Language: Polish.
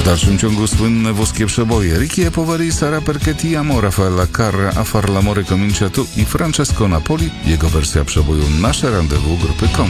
dalszym ciągu słynne włoskie przeboje Ricky e Poveri, Sara perché ti amo, Raffaella Carra, A far l'amore comincia tu i Francesco Napoli, jego wersja przeboju Nasze Rendezvous grupy Kom.